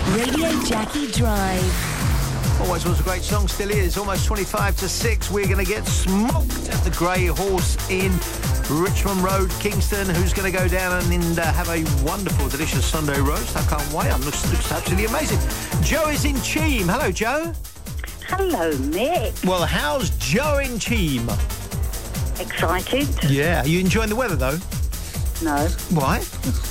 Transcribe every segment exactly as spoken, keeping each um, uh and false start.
Radio Jackie Drive. Always was a great song, still is. Almost twenty-five to six. We're going to get smoked at the Grey Horse in Richmond Road, Kingston. Who's going to go down and uh, have a wonderful, delicious Sunday roast? I can't wait. It looks, looks absolutely amazing. Joe is in Cheam. Hello, Joe. Hello, Mick. Well, how's Joe in Cheam? Excited? Yeah. Are you enjoying the weather, though? No. Why?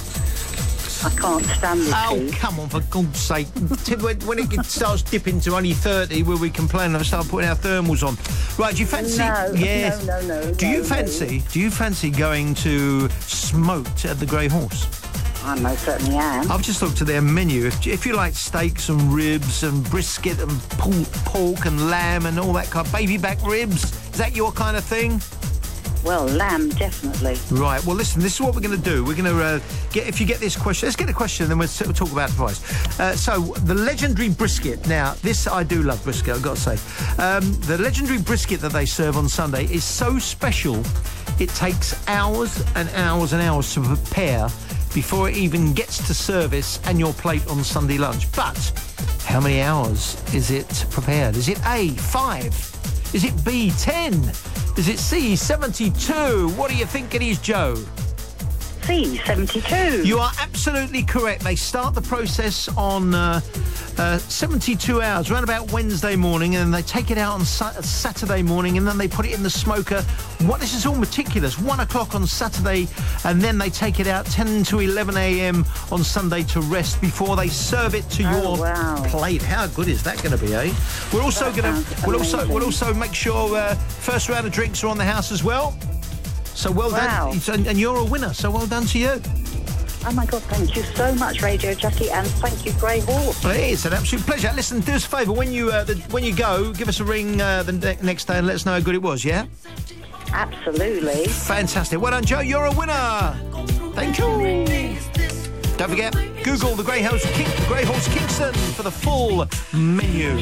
I can't stand the Oh, heat. come on, for God's sake. when, when it starts dipping to only thirty, will we complain and start putting our thermals on? Right, do you fancy... No, yes. no, no, no. Do you no, fancy, no. do you fancy going to Smoked at the Grey Horse? I most certainly am. I've just looked at their menu. If, if you like steaks and ribs and brisket and pork, pork and lamb and all that kind of baby back ribs, is that your kind of thing? Well, lamb, definitely. Right. Well, listen, this is what we're going to do. We're going to uh, get, if you get this question, let's get a question and then we'll, we'll talk about advice. Uh, so, the legendary brisket. Now, this, I do love brisket, I've got to say. Um, the legendary brisket that they serve on Sunday is so special, it takes hours and hours and hours to prepare before it even gets to service and your plate on Sunday lunch. But how many hours is it prepared? Is it A, five? Is it B, ten? Is it C, seventy-two? What do you think it is, Joe? C, seventy-two. You are absolutely correct. They start the process on uh, uh, seventy-two hours, around about Wednesday morning, and they take it out on sa- Saturday morning, and then they put it in the smoker. What? This is all meticulous. One o'clock on Saturday, and then they take it out ten to eleven a.m. on Sunday to rest before they serve it to Oh, your wow. plate. How good is that going to be, eh? We're also That going to. sounds We'll also. amazing. We'll also make sure uh, first round of drinks are on the house as well. So well Wow. done, and, and you're a winner. So well done to you. Oh, my God, thank you so much, Radio Jackie, and thank you, Grey Horse. Well, it is an absolute pleasure. Listen, do us a favour. When you uh, the, when you go, give us a ring uh, the ne- next day and let us know how good it was, yeah? Absolutely. Fantastic. Well done, Joe. You're a winner. Thank you. Don't forget, Google the Grey Horse, King- Grey Horse Kingston for the full menu.